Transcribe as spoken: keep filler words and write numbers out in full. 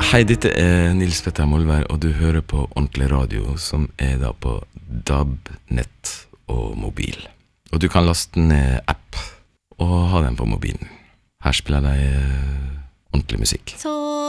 Hei, dette er Nils Petter Molvær, og du hører på Ordentlig Radio, som er da på D A B-nett og mobil. Og du kan laste ned app og ha den på mobilen. Her spiller de ordentlig musikk. Så